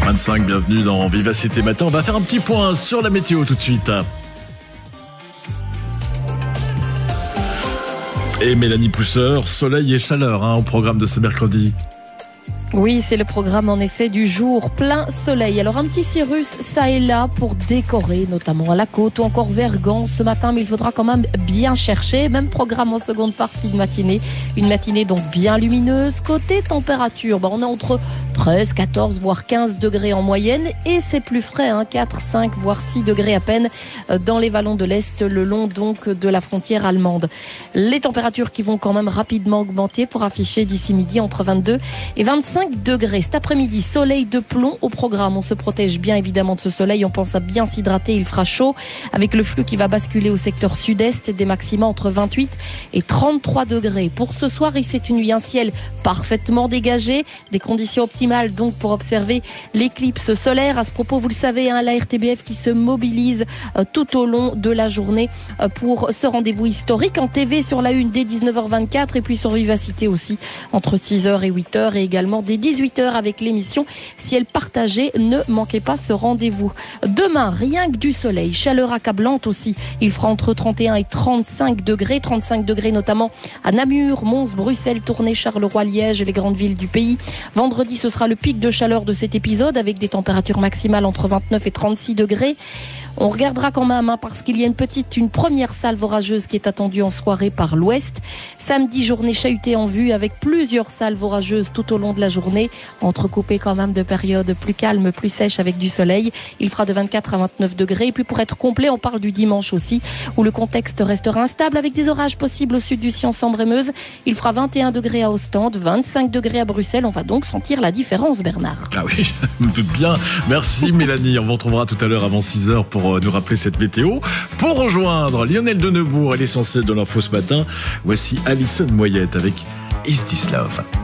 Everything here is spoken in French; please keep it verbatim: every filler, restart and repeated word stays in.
vingt-cinq, bienvenue dans Vivacité Matin. On va faire un petit point sur la météo tout de suite. Et Mélanie Pousseur, soleil et chaleur hein, au programme de ce mercredi. Oui, c'est le programme en effet du jour, plein soleil. Alors un petit cirrus ça et là pour décorer, notamment à la côte ou encore Vergan ce matin, mais il faudra quand même bien chercher. Même programme en seconde partie de matinée, une matinée donc bien lumineuse. Côté température, bah on est entre treize, quatorze voire quinze degrés en moyenne et c'est plus frais, hein, quatre, cinq voire six degrés à peine dans les vallons de l'Est, le long donc de la frontière allemande. Les températures qui vont quand même rapidement augmenter pour afficher d'ici midi entre vingt-deux et vingt-cinq degrés. Cet après-midi, soleil de plomb au programme. On se protège bien évidemment de ce soleil. On pense à bien s'hydrater. Il fera chaud avec le flux qui va basculer au secteur sud-est. Des maxima entre vingt-huit et trente-trois degrés. Pour ce soir, c'est une nuit, un ciel parfaitement dégagé. Des conditions optimales donc pour observer l'éclipse solaire. À ce propos, vous le savez, hein, la R T B F qui se mobilise euh, tout au long de la journée euh, pour ce rendez-vous historique. En T V sur la une dès dix-neuf heures vingt-quatre et puis sur Vivacité aussi entre six heures et huit heures et également dès dix-huit heures avec l'émission Ciel partagé. Ne manquez pas ce rendez-vous. Demain, rien que du soleil, chaleur accablante aussi. Il fera entre trente et un et trente-cinq degrés, trente-cinq degrés notamment à Namur, Mons, Bruxelles, Tournai, Charleroi, Liège et les grandes villes du pays. Vendredi, ce sera le pic de chaleur de cet épisode avec des températures maximales entre vingt-neuf et trente-six degrés. On regardera quand même hein, parce qu'il y a une petite, une première salve orageuse qui est attendue en soirée par l'ouest. Samedi, journée chahutée en vue avec plusieurs salves orageuses tout au long de la journée, entrecoupées quand même de périodes plus calmes, plus sèches avec du soleil. Il fera de vingt-quatre à vingt-neuf degrés. Et puis pour être complet, on parle du dimanche aussi, où le contexte restera instable avec des orages possibles au sud du Sion, Sambre et Meuse. Il fera vingt et un degrés à Ostende, vingt-cinq degrés à Bruxelles. On va donc sentir la différence, Bernard. Ah oui, je me doute bien. Merci Mélanie. On vous retrouvera tout à l'heure avant six heures pour nous rappeler cette météo. Pour rejoindre Lionel de Neubourg et l'essentiel de l'info ce matin, voici Alison Moyette avec Is This Love.